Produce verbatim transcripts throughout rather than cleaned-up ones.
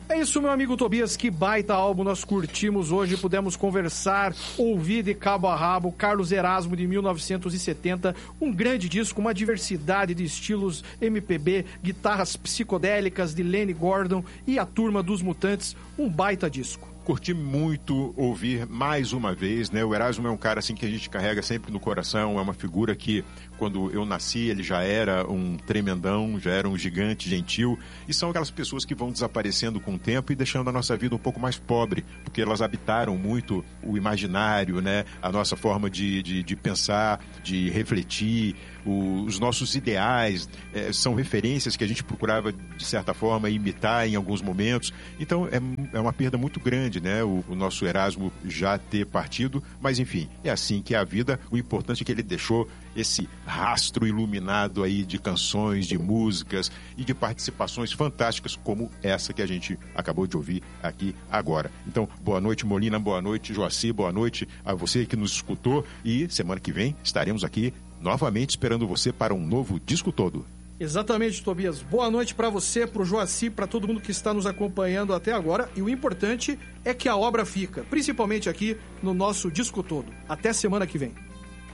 É isso, meu amigo Tobias, que baita álbum nós curtimos hoje, pudemos conversar, ouvir de cabo a rabo, Carlos Erasmo de mil novecentos e setenta, um grande disco, uma diversidade de estilos M P B, guitarras psicodélicas de Lenny Gordon e a Turma dos Mutantes, um baita disco. Curti muito ouvir mais uma vez, né? O Erasmo é um cara assim que a gente carrega sempre no coração, é uma figura que quando eu nasci ele já era um tremendão, já era um gigante gentil, e são aquelas pessoas que vão desaparecendo com o tempo e deixando a nossa vida um pouco mais pobre, porque elas habitaram muito o imaginário, né? A nossa forma de, de, de pensar, de refletir, o, os nossos ideais, é, são referências que a gente procurava de certa forma imitar em alguns momentos, então é, é uma perda muito grande, né? O, o nosso Erasmo já ter partido, mas enfim, é assim que é a vida. O importante é que ele deixou esse rastro iluminado aí de canções, de músicas e de participações fantásticas como essa que a gente acabou de ouvir aqui agora. Então, boa noite, Molina, boa noite, Joaci, boa noite a você que nos escutou, e semana que vem estaremos aqui novamente esperando você para um novo Disco Todo. Exatamente, Tobias. Boa noite para você, para o Joaci, para todo mundo que está nos acompanhando até agora. E o importante é que a obra fica, principalmente aqui no nosso Disco Todo. Até semana que vem.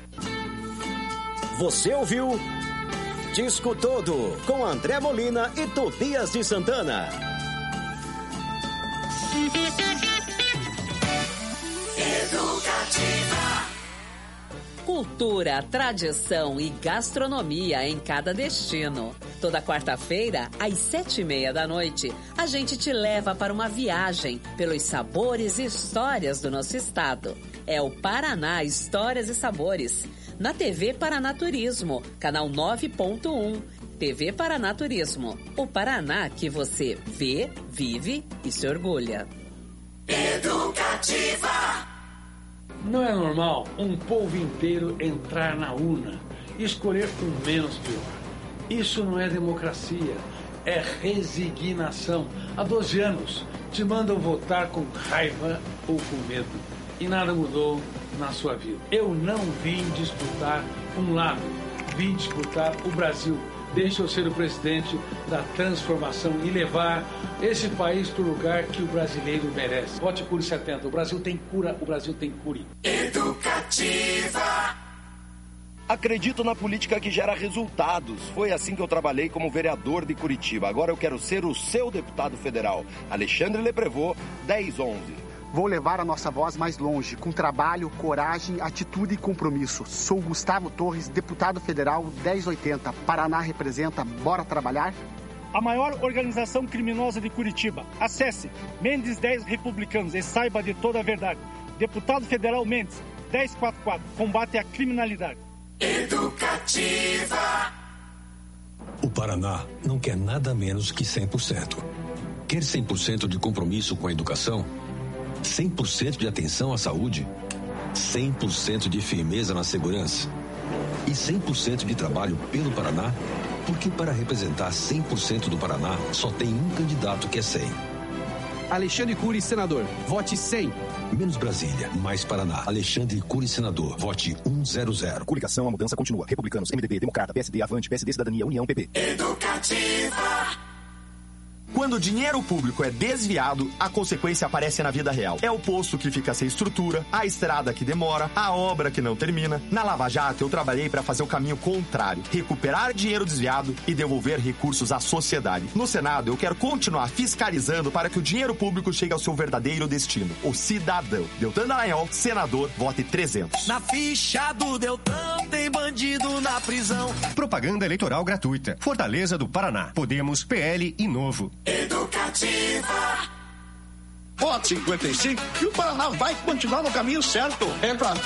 Você ouviu Disco Todo com André Molina e Tobias de Santana. Educativa. Cultura, tradição e gastronomia em cada destino. Toda quarta-feira, às sete e meia da noite, a gente te leva para uma viagem pelos sabores e histórias do nosso estado. É o Paraná Histórias e Sabores, na T V Paraná Turismo, canal nove ponto um. T V Paraná Turismo, o Paraná que você vê, vive e se orgulha. Educativa. Não é normal um povo inteiro entrar na urna e escolher com menos pior. Isso não é democracia, é resignação. Há doze anos te mandam votar com raiva ou com medo. E nada mudou na sua vida. Eu não vim disputar um lado, vim disputar o Brasil. Deixa eu ser o presidente da transformação e levar esse país para o lugar que o brasileiro merece. Vote Cure setenta. O Brasil tem cura, o Brasil tem cure. Educativa. Acredito na política que gera resultados. Foi assim que eu trabalhei como vereador de Curitiba. Agora eu quero ser o seu deputado federal. Alexandre Leprevot, dez onze. Vou levar a nossa voz mais longe, com trabalho, coragem, atitude e compromisso. Sou Gustavo Torres, deputado federal dez oitenta. Paraná representa, bora trabalhar? A maior organização criminosa de Curitiba. Acesse Mendes dez Republicanos e saiba de toda a verdade. Deputado federal Mendes, dez quarenta e quatro. Combate à criminalidade. Educativa. O Paraná não quer nada menos que cem por cento. Quer cem por cento de compromisso com a educação? cem por cento de atenção à saúde, cem por cento de firmeza na segurança e cem por cento de trabalho pelo Paraná, porque para representar cem por cento do Paraná só tem um candidato que é cem. Alexandre Cury, senador. Vote cem. Menos Brasília, mais Paraná. Alexandre Cury, senador. Vote cem. Coligação, a mudança continua. Republicanos, M D B, Democrata, P S D, Avante, P S D, Cidadania, União, P P. Educativa. Quando o dinheiro público é desviado, a consequência aparece na vida real. É o posto que fica sem estrutura, a estrada que demora, a obra que não termina. Na Lava Jato, eu trabalhei para fazer o caminho contrário, recuperar dinheiro desviado e devolver recursos à sociedade. No Senado, eu quero continuar fiscalizando para que o dinheiro público chegue ao seu verdadeiro destino, o cidadão. Deltan Dallagnol, senador, vote trezentos. Na ficha do Deltan tem bandido na prisão. Propaganda eleitoral gratuita. Fortaleza do Paraná. Podemos, P L e Novo. Educativa. Vote cinquenta e cinco e o Paraná vai continuar no caminho certo. É pra